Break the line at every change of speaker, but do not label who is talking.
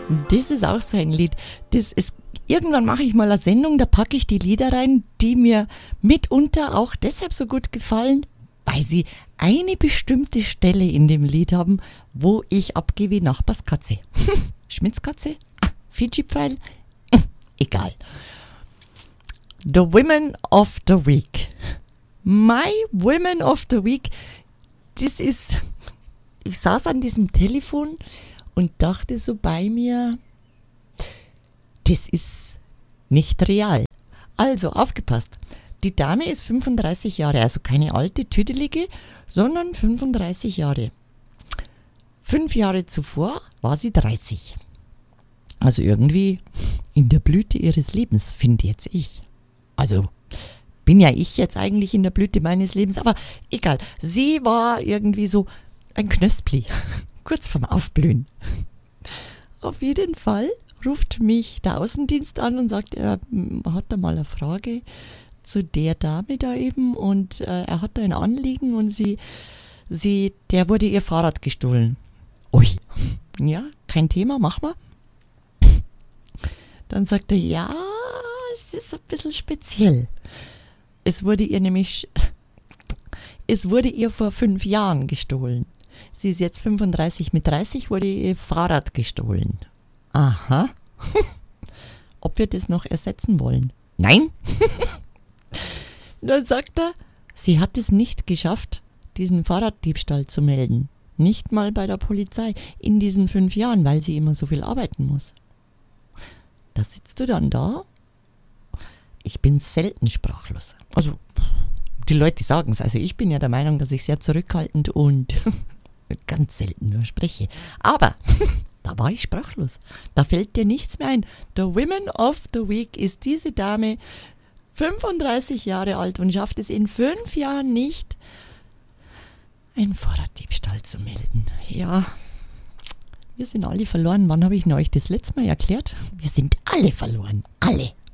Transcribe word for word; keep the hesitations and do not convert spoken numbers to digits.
Das ist auch so ein Lied. Das ist, irgendwann mache ich mal eine Sendung, da packe ich die Lieder rein, die mir mitunter auch deshalb so gut gefallen, weil sie eine bestimmte Stelle in dem Lied haben, wo ich abgehe wie Nachbarskatze. Schmitzkatze? Ah, Fiji-Pfeil? Egal. The Women of the Week. My Women of the Week. Das ist, ich saß an diesem Telefon und dachte so bei mir, das ist nicht real. Also, aufgepasst. Die Dame ist fünfunddreißig Jahre, also keine alte, tüdelige, sondern fünfunddreißig Jahre. Fünf Jahre zuvor war sie dreißig. Also irgendwie in der Blüte ihres Lebens, finde jetzt ich. Also bin ja ich jetzt eigentlich in der Blüte meines Lebens, aber egal. Sie war irgendwie so ein Knöspli, kurz vorm Aufblühen. Auf jeden Fall ruft mich der Außendienst an und sagt, er hat da mal eine Frage zu der Dame da eben und äh, er hat da ein Anliegen und sie, sie, der wurde ihr Fahrrad gestohlen. Ui, ja, kein Thema, mach mal. Dann sagt er, ja, es ist ein bisschen speziell. Es wurde ihr nämlich, es wurde ihr vor fünf Jahren gestohlen. Sie ist jetzt fünfunddreißig, mit dreißig wurde ihr Fahrrad gestohlen. Aha. Ob wir das noch ersetzen wollen? Nein. Dann sagt er, sie hat es nicht geschafft, diesen Fahrraddiebstahl zu melden. Nicht mal bei der Polizei in diesen fünf Jahren, weil sie immer so viel arbeiten muss. Da sitzt du dann da. Ich bin selten sprachlos. Also, die Leute sagen es. Also, ich bin ja der Meinung, dass ich sehr zurückhaltend und ganz selten nur spreche. Aber da war ich sprachlos. Da fällt dir nichts mehr ein. The Women of the Week ist diese Dame, fünfunddreißig Jahre alt und schafft es in fünf Jahren nicht, einen Fahrraddiebstahl zu melden. Ja, wir sind alle verloren. Wann habe ich denn euch das letzte Mal erklärt? Wir sind alle verloren. Alle.